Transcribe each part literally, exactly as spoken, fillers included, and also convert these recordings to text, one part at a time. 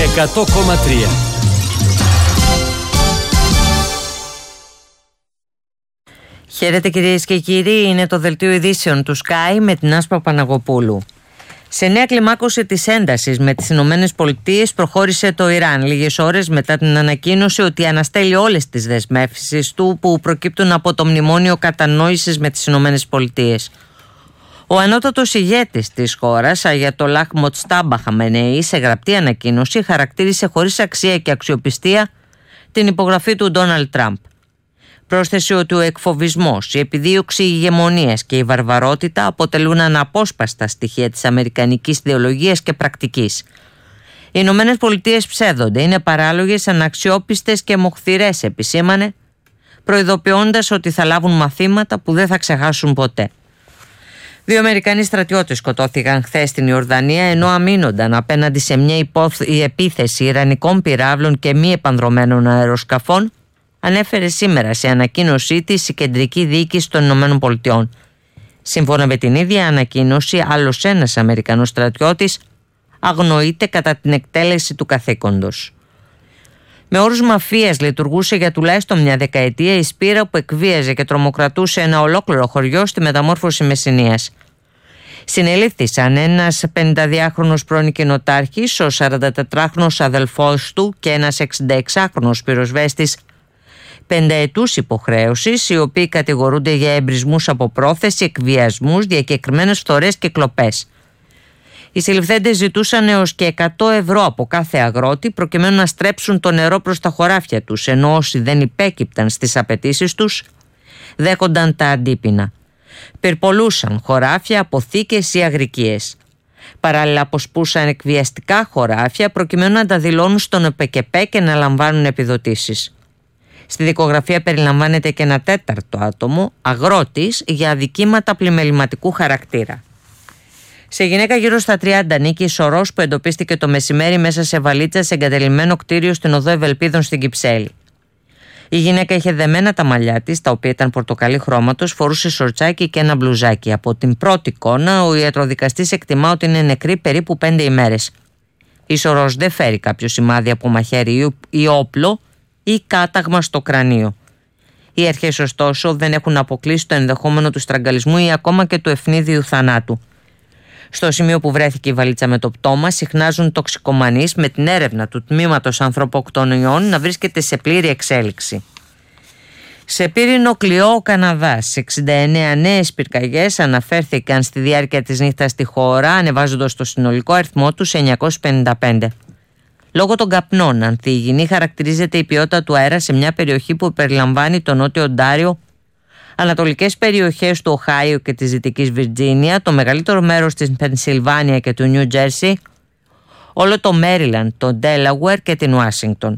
εκατό κόμμα τρία. Χαίρετε κυρίες και κύριοι, είναι το δελτίο ειδήσεων του Sky με την Άσπα Παναγοπούλου. Σε νέα κλιμάκωση της έντασης με τις Ηνωμένες Πολιτείες προχώρησε το Ιράν λίγες ώρες μετά την ανακοίνωση ότι αναστέλει όλες τις δεσμεύσεις του που προκύπτουν από το μνημόνιο κατανόησης με τις Ηνωμένες Πολιτείες. Ο ανώτατος ηγέτης της χώρας, Αγιατολάχ Μοτστάμπα Χαμενεή, σε γραπτή ανακοίνωση χαρακτήρισε χωρίς αξία και αξιοπιστία την υπογραφή του Ντόναλντ Τραμπ. Πρόσθεσε ότι ο εκφοβισμός, η επιδίωξη ηγεμονίας και η βαρβαρότητα αποτελούν αναπόσπαστα στοιχεία της αμερικανικής ιδεολογίας και πρακτικής. Οι Ηνωμένες Πολιτείες ψεύδονται, είναι παράλογες, αναξιόπιστες και μοχθηρές, επισήμανε, προειδοποιώντας ότι θα λάβουν μαθήματα που δεν θα ξεχάσουν ποτέ. Δύο Αμερικανοί στρατιώτες σκοτώθηκαν χθες στην Ιορδανία ενώ αμήνονταν απέναντι σε μια υπόθ... επίθεση ιρανικών πυράβλων και μη επανδρωμένων αεροσκαφών, ανέφερε σήμερα σε ανακοίνωσή της η Κεντρική Διοίκηση των Ηνωμένων Πολιτειών. Σύμφωνα με την ίδια ανακοίνωση, άλλος ένας Αμερικανός στρατιώτης αγνοείται κατά την εκτέλεση του καθήκοντος. Με όρους μαφίας λειτουργούσε για τουλάχιστον μια δεκαετία η σπήρα που εκβίαζε και τρομοκρατούσε ένα ολόκληρο χωριό στη μεταμόρφωση Μεσσηνίας. Συνελήφθησαν ένας πενηνταδυάχρονος πρώην κοινοτάρχης, ο σαραντατετράχρονος αδελφός του και ένας εξηνταεξάχρονος πυροσβέστης πενταετούς υποχρέωσης, οι οποίοι κατηγορούνται για εμπρισμούς από πρόθεση, εκβιασμούς, διακεκριμένες φθορές και κλοπές. Οι συλληφθέντες ζητούσαν έως και εκατό ευρώ από κάθε αγρότη προκειμένου να στρέψουν το νερό προς τα χωράφια τους, ενώ όσοι δεν υπέκυπταν στις απαιτήσεις τους δέχονταν τα αντίπεινα. Πυρπολούσαν χωράφια, αποθήκες ή αγρικίες. Παράλληλα αποσπούσαν εκβιαστικά χωράφια προκειμένου να τα δηλώνουν στον ΕΠΕΚΕΠΕ και να λαμβάνουν επιδοτήσεις. Στη δικογραφία περιλαμβάνεται και ένα τέταρτο άτομο, αγρότης, για αδικήματα πλημεληματικού χαρακτήρα. Σε γυναίκα γύρω στα τριάντα νίκη η σωρός που εντοπίστηκε το μεσημέρι μέσα σε βαλίτσα σε εγκατελειμμένο κτίριο στην οδό Ευελπίδων στην Κυψέλη. Η γυναίκα είχε δεμένα τα μαλλιά της, τα οποία ήταν πορτοκαλί χρώματος, φορούσε σορτσάκι και ένα μπλουζάκι. Από την πρώτη εικόνα, ο ιατροδικαστής εκτιμά ότι είναι νεκρή περίπου πέντε ημέρες. Η σωρός δεν φέρει κάποιο σημάδι από μαχαίρι ή όπλο ή κάταγμα στο κρανίο. Οι αρχές ωστόσο δεν έχουν αποκλείσει το ενδεχόμενο του στραγγαλισμού ή ακόμα και του ευνίδιου θανάτου. Στο σημείο που βρέθηκε η βαλίτσα με το πτώμα συχνάζουν τοξικομανείς, με την έρευνα του τμήματος ανθρωποκτονιών να βρίσκεται σε πλήρη εξέλιξη. Σε πύρινο κλειό ο Καναδάς, εξήντα εννέα νέες πυρκαγιές αναφέρθηκαν στη διάρκεια της νύχτας στη χώρα, ανεβάζοντας το συνολικό αριθμό του σε εννιακόσιες πενήντα πέντε. Λόγω των καπνών, ανθυγιεινή χαρακτηρίζεται η ποιότητα του αέρα σε μια περιοχή που περιλαμβάνει το Νότιο Οντάριο, ανατολικές περιοχές του Οχάιο και της Δυτικής Βιρτζίνια, το μεγαλύτερο μέρος της Πενσιλβάνια και του Νιου Τζέρσι, όλο το Μέριλαντ, το Ντέλαουερ και την Ουάσιγκτον.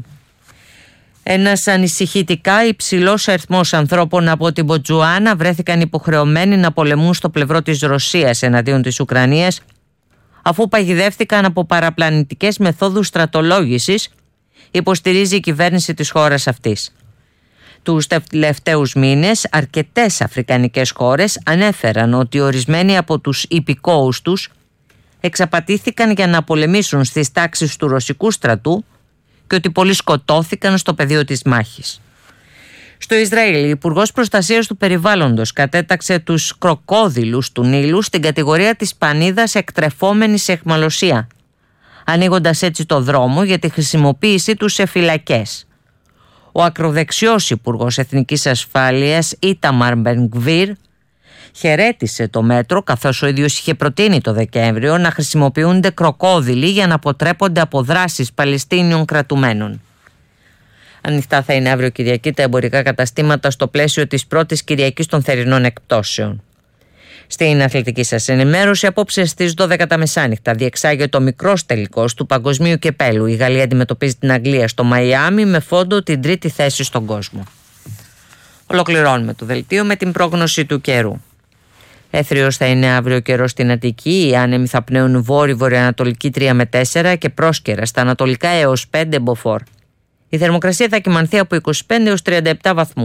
Ένας ανησυχητικά υψηλός αριθμός ανθρώπων από την Μποτζουάνα βρέθηκαν υποχρεωμένοι να πολεμούν στο πλευρό της Ρωσίας εναντίον της Ουκρανίας, αφού παγιδεύτηκαν από παραπλανητικές μεθόδους στρατολόγησης, υποστηρίζει η κυβέρνηση της χώρας αυτής. Τους τελευταίους μήνες, αρκετές αφρικανικές χώρες ανέφεραν ότι ορισμένοι από τους υπηκόους τους εξαπατήθηκαν για να πολεμήσουν στις τάξεις του ρωσικού στρατού και ότι πολλοί σκοτώθηκαν στο πεδίο της μάχης. Στο Ισραήλ, η Υπουργός Προστασίας του Περιβάλλοντος κατέταξε τους κροκόδιλους του Νείλου στην κατηγορία της πανίδας εκτρεφόμενη σε αιχμαλωσία, ανοίγοντας έτσι το δρόμο για τη χρησιμοποίησή τους σε φυλακές. Ο ακροδεξιός Υπουργός Εθνικής Ασφάλειας Ίταμαρ Μπεν-Γκβίρ χαιρέτησε το μέτρο, καθώς ο ίδιος είχε προτείνει το Δεκέμβριο να χρησιμοποιούνται κροκόδιλοι για να αποτρέπονται από δράσεις Παλαιστίνιων κρατουμένων. Ανοιχτά θα είναι αύριο Κυριακή τα εμπορικά καταστήματα στο πλαίσιο της πρώτης Κυριακής των θερινών εκπτώσεων. Στην αθλητική σας ενημέρωση, απόψε στις δώδεκα τα μεσάνυχτα διεξάγεται ο μικρός τελικός του Παγκοσμίου Κυπέλλου. Η Γαλλία αντιμετωπίζει την Αγγλία στο Μαϊάμι με φόντο την τρίτη θέση στον κόσμο. Ολοκληρώνουμε το δελτίο με την πρόγνωση του καιρού. Έθριος θα είναι αύριο καιρό στην Αττική, οι άνεμοι θα πνέουν βόρειο-βορειοανατολική τρία με τέσσερα και πρόσκαιρα στα ανατολικά έως πέντε μποφόρ. Η θερμοκρασία θα κυμανθεί από είκοσι πέντε έως τριάντα επτά βαθμούς.